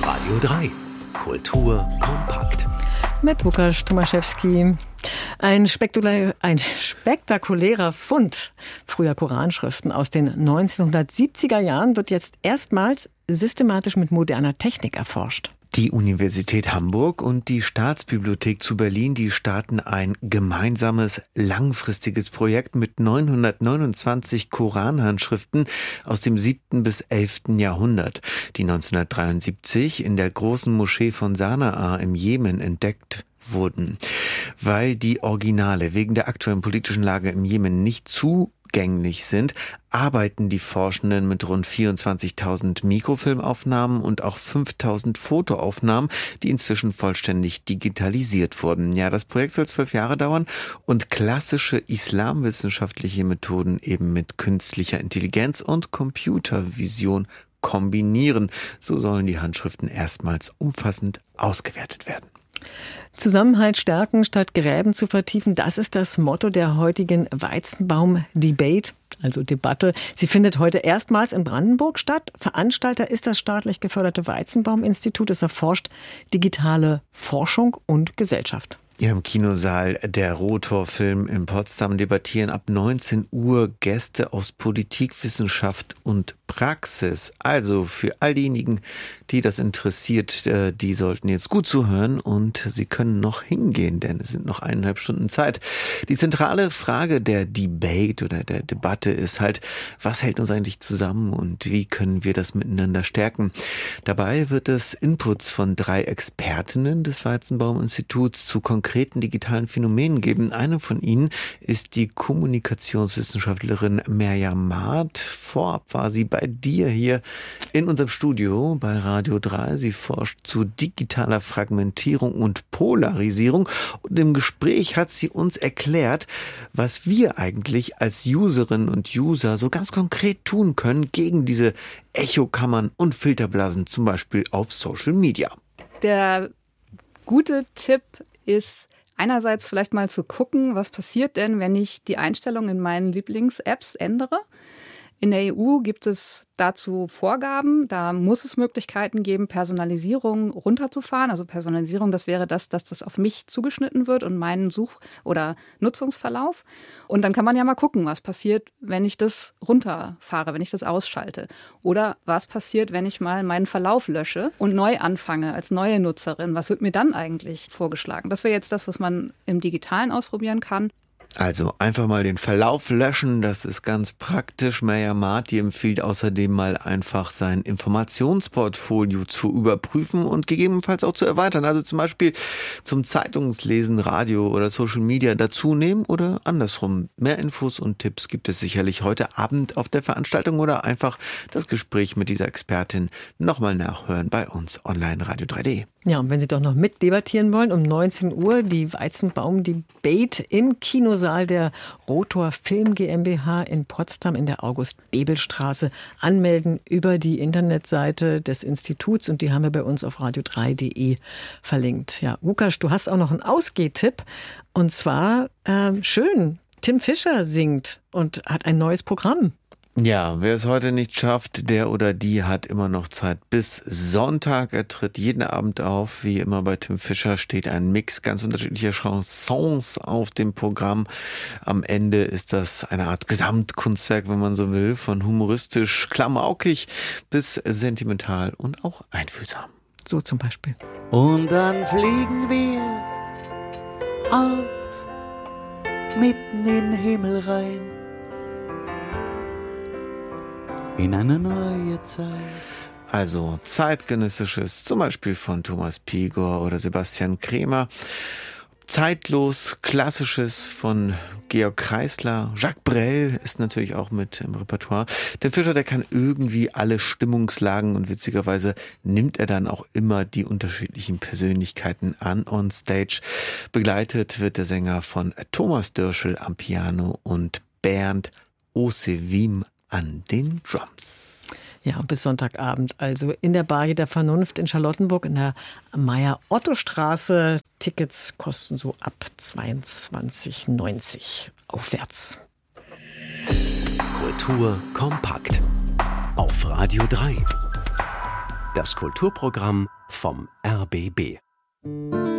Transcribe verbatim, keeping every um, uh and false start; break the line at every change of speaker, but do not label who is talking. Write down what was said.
Radio drei. Kultur kompakt.
Mit Łukasz Tomaszewski. Ein, spektakulär, ein spektakulärer Fund früher Koranschriften aus den neunzehnhundertsiebziger Jahren wird jetzt erstmals systematisch mit moderner Technik erforscht.
Die Universität Hamburg und die Staatsbibliothek zu Berlin, die starten ein gemeinsames, langfristiges Projekt mit neunhundertneunundzwanzig Koranhandschriften aus dem siebten bis elften Jahrhundert, die neunzehnhundertdreiundsiebzig in der großen Moschee von Sanaa im Jemen entdeckt wurden. Weil die Originale wegen der aktuellen politischen Lage im Jemen nicht zugänglich sind, arbeiten die Forschenden mit rund vierundzwanzigtausend Mikrofilmaufnahmen und auch fünftausend Fotoaufnahmen, die inzwischen vollständig digitalisiert wurden. Ja, das Projekt soll zwölf Jahre dauern und klassische islamwissenschaftliche Methoden eben mit künstlicher Intelligenz und Computervision kombinieren. So sollen die Handschriften erstmals umfassend ausgewertet werden.
Zusammenhalt stärken statt Gräben zu vertiefen, das ist das Motto der heutigen Weizenbaum-Debate, also Debatte. Sie findet heute erstmals in Brandenburg statt. Veranstalter ist das staatlich geförderte Weizenbaum-Institut. Es erforscht digitale Forschung und Gesellschaft.
Ja, im Kinosaal der Rotor-Film in Potsdam debattieren ab neunzehn Uhr Gäste aus Politik, Wissenschaft und Praxis. Also für all diejenigen, die das interessiert, die sollten jetzt gut zuhören und sie können noch hingehen, denn es sind noch eineinhalb Stunden Zeit. Die zentrale Frage der Debate oder der Debatte ist halt, was hält uns eigentlich zusammen und wie können wir das miteinander stärken? Dabei wird es Inputs von drei Expertinnen des Weizenbaum-Instituts zu konkreten digitalen Phänomenen geben. Eine von ihnen ist die Kommunikationswissenschaftlerin Merjam Maat. Vorab war sie bei dir hier in unserem Studio bei Radio drei. Sie forscht zu digitaler Fragmentierung und Polarisierung. Und im Gespräch hat sie uns erklärt, was wir eigentlich als Userinnen und User so ganz konkret tun können gegen diese Echokammern und Filterblasen, zum Beispiel auf Social Media.
Der gute Tipp ist einerseits vielleicht mal zu gucken, was passiert denn, wenn ich die Einstellungen in meinen Lieblings-Apps ändere. In der E U gibt es dazu Vorgaben. Da muss es Möglichkeiten geben, Personalisierung runterzufahren. Also Personalisierung, das wäre das, dass das auf mich zugeschnitten wird und meinen Such- oder Nutzungsverlauf. Und dann kann man ja mal gucken, was passiert, wenn ich das runterfahre, wenn ich das ausschalte. Oder was passiert, wenn ich mal meinen Verlauf lösche und neu anfange als neue Nutzerin. Was wird mir dann eigentlich vorgeschlagen? Das wäre jetzt das, was man im Digitalen ausprobieren kann.
Also einfach mal den Verlauf löschen, das ist ganz praktisch. Merjam Maat, die empfiehlt außerdem mal einfach sein Informationsportfolio zu überprüfen und gegebenenfalls auch zu erweitern. Also zum Beispiel zum Zeitungslesen, Radio oder Social Media dazu nehmen oder andersrum. Mehr Infos und Tipps gibt es sicherlich heute Abend auf der Veranstaltung oder einfach das Gespräch mit dieser Expertin nochmal nachhören bei uns online Radio drei D.
Ja, und wenn Sie doch noch mitdebattieren wollen, um neunzehn Uhr die Weizenbaum-Debate im Kinosaal der Rotor Film GmbH in Potsdam in der August-Bebel-Straße anmelden über die Internetseite des Instituts und die haben wir bei uns auf radio drei punkt de verlinkt. Ja, Łukasz, du hast auch noch einen Ausgehtipp und zwar äh, schön, Tim Fischer singt und hat ein neues Programm.
Ja, wer es heute nicht schafft, der oder die hat immer noch Zeit bis Sonntag. Er tritt jeden Abend auf. Wie immer bei Tim Fischer steht ein Mix ganz unterschiedlicher Chansons auf dem Programm. Am Ende ist das eine Art Gesamtkunstwerk, wenn man so will, von humoristisch, klamaukig bis sentimental und auch einfühlsam.
So zum Beispiel.
Und dann fliegen wir auf, mitten in den Himmel rein. In eine neue Zeit.
Also zeitgenössisches, zum Beispiel von Thomas Pigor oder Sebastian Kremer. Zeitlos, klassisches von Georg Kreisler. Jacques Brel ist natürlich auch mit im Repertoire. Der Fischer, der kann irgendwie alle Stimmungslagen und witzigerweise nimmt er dann auch immer die unterschiedlichen Persönlichkeiten an on stage. Begleitet wird der Sänger von Thomas Dürschel am Piano und Bernd Osewim an den Drums.
Ja, bis Sonntagabend also in der Bar der Vernunft in Charlottenburg in der Meier-Otto-Straße. Tickets kosten so ab zweiundzwanzig neunzig aufwärts.
Kultur kompakt auf Radio drei. Das Kulturprogramm vom R B B.